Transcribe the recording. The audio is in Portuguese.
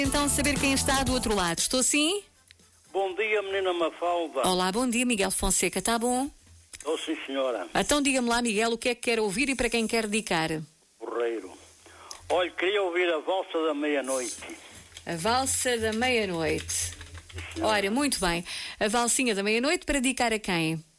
Então, saber quem está do outro lado. Estou sim? Bom dia, menina Mafalda. Olá, bom dia, Miguel Fonseca. Está bom? Oh, sim, senhora. Então, diga-me lá, Miguel, o que é que quer ouvir e para quem quer dedicar? Porreiro. Olha, queria ouvir a valsa da meia-noite. A valsa da meia-noite. Senhora. Ora, muito bem. A valsinha da meia-noite para dedicar a quem?